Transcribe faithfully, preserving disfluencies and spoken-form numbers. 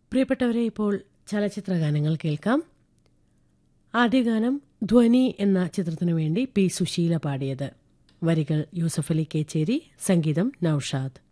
പ്രിയപ്പെട്ടവരെ, ഇപ്പോൾ ചലച്ചിത്ര ഗാനങ്ങൾ കേൾക്കാം. ആദ്യ ഗാനം ധ്വനി എന്ന ചിത്രത്തിനു വേണ്ടി പി സുശീല പാടിയത്. വരികൾ യൂസഫ് അലി കേച്ചേരി, സംഗീതം നൌഷാദ്.